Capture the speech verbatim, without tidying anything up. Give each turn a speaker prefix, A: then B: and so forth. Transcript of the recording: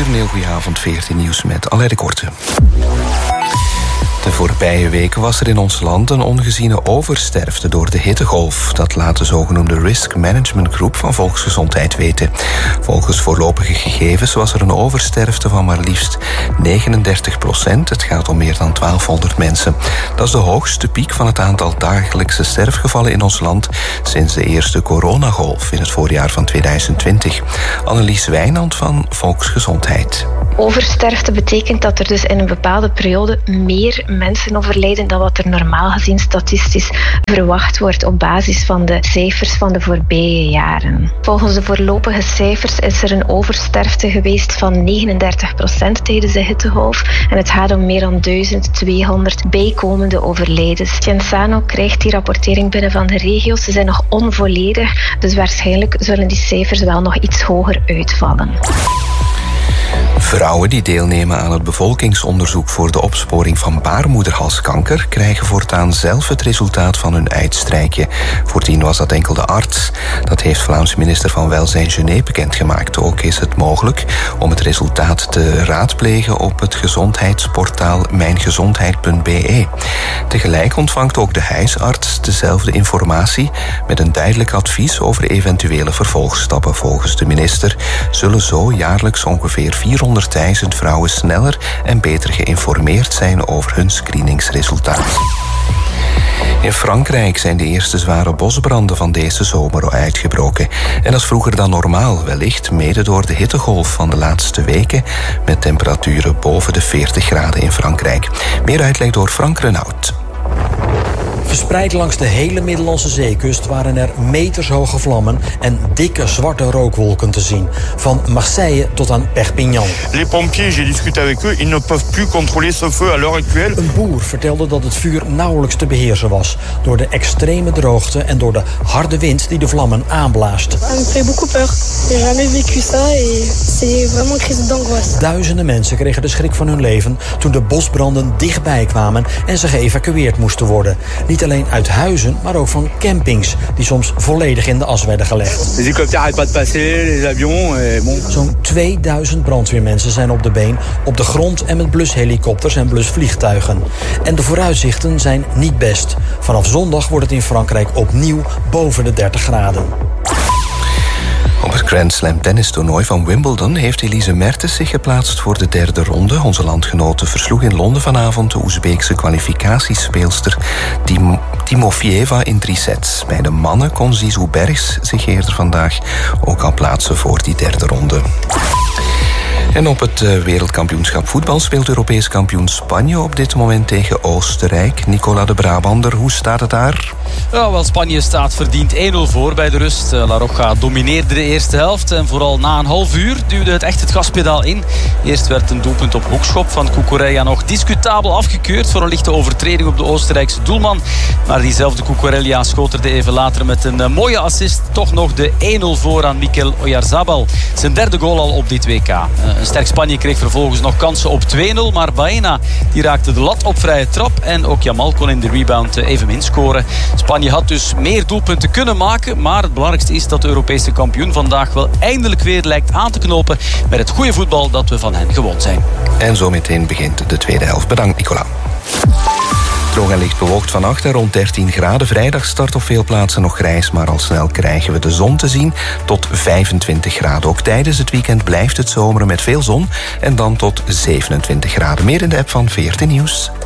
A: uur, een heel goede avond, veertien nieuws met Alain de Korte. De voorbije weken was er in ons land een ongeziene oversterfte door de hittegolf. Dat laat de zogenoemde Risk Management Groep van Volksgezondheid weten. Volgens voorlopige gegevens was er een oversterfte van maar liefst negenendertig procent. Het gaat om meer dan twaalfhonderd mensen. Dat is de hoogste piek van het aantal dagelijkse sterfgevallen in ons land sinds de eerste coronagolf in het voorjaar van tweeduizend twintig. Annelies Wijnand van Volksgezondheid.
B: Oversterfte betekent dat er dus in een bepaalde periode meer mensen overlijden dan wat er normaal gezien statistisch verwacht wordt op basis van de cijfers van de voorbije jaren. Volgens de voorlopige cijfers is er een oversterfte geweest van negenendertig procent tijdens de hittegolf en het gaat om meer dan duizend tweehonderd bijkomende overlijdens. Genzano krijgt die rapportering binnen van de regio's. Ze zijn nog onvolledig, dus waarschijnlijk zullen die cijfers wel nog iets hoger uitvallen.
A: Vrouwen die deelnemen aan het bevolkingsonderzoek voor de opsporing van baarmoederhalskanker krijgen voortaan zelf het resultaat van hun eidstrijkje. Voordien was dat enkel de arts. Dat heeft Vlaamse minister van Welzijn Genet bekendgemaakt. Ook is het mogelijk om het resultaat te raadplegen op het gezondheidsportaal mijngezondheid punt b e. Tegelijk ontvangt ook de huisarts dezelfde informatie met een duidelijk advies over eventuele vervolgstappen. Volgens de minister zullen zo jaarlijks ongeveer vierhonderdduizend vrouwen sneller en beter geïnformeerd zijn over hun screeningsresultaat. In Frankrijk zijn de eerste zware bosbranden van deze zomer uitgebroken. En dat is vroeger dan normaal, wellicht mede door de hittegolf van de laatste weken met temperaturen boven de veertig graden in Frankrijk. Meer uitleg door Frank Renaud.
C: Verspreid langs de hele Middellandse zeekust waren er metershoge vlammen en dikke zwarte rookwolken te zien. Van Marseille tot aan Perpignan.
D: Les pompiers, j'ai discuté avec eux, ils ne peuvent plus contrôler ce feu à l'heure actuelle.
C: Een boer vertelde dat het vuur nauwelijks te beheersen was door de extreme droogte en door de harde wind die de vlammen aanblaast.
E: Ça me fait beaucoup peur. J'ai jamais vécu ça et c'est vraiment une crise d'angoisse.
C: Duizenden mensen kregen de schrik van hun leven toen de bosbranden dichtbij kwamen en ze geëvacueerd moesten worden. Niet alleen uit huizen, maar ook van campings die soms volledig in de as werden gelegd.
D: Les hélicoptères arrêtent pas de passer, les avions, et bon.
C: Zo'n tweeduizend brandweermensen zijn op de been, op de grond en met blushelikopters en blusvliegtuigen. En de vooruitzichten zijn niet best. Vanaf zondag wordt het in Frankrijk opnieuw boven de dertig graden.
A: Op het Grand Slam tennistoernooi van Wimbledon heeft Elise Mertens zich geplaatst voor de derde ronde. Onze landgenote versloeg in Londen vanavond de Oezbeekse kwalificatiespeelster Tim- Timofeeva in drie sets. Bij de mannen kon Zizou Bergs zich eerder vandaag ook al plaatsen voor die derde ronde. En op het wereldkampioenschap voetbal speelt Europees kampioen Spanje op dit moment tegen Oostenrijk. Nicola de Brabander, hoe staat het daar?
F: Ja, wel, Spanje staat verdiend één nul voor bij de rust. La Roja domineerde de eerste helft en vooral na een half uur duwde het echt het gaspedaal in. Eerst werd een doelpunt op hoekschop van Cucurella nog discutabel afgekeurd voor een lichte overtreding op de Oostenrijkse doelman. Maar diezelfde Cucurella schoot er even later met een mooie assist toch nog de één nul voor aan Mikel Oyarzabal. Zijn derde goal al op dit W K. Een sterk Spanje kreeg vervolgens nog kansen op twee nul, maar Baena die raakte de lat op vrije trap en ook Jamal kon in de rebound evenmin scoren. Spanje had dus meer doelpunten kunnen maken, maar het belangrijkste is dat de Europese kampioen vandaag wel eindelijk weer lijkt aan te knopen met het goede voetbal dat we van hen gewend zijn.
A: En zo meteen begint de tweede helft. Bedankt, Nicola. Droog en licht bewolkt vannacht en rond dertien graden. Vrijdag start op veel plaatsen nog grijs, maar al snel krijgen we de zon te zien tot vijfentwintig graden. Ook tijdens het weekend blijft het zomeren met veel zon en dan tot zevenentwintig graden. Meer in de app van veertien Nieuws.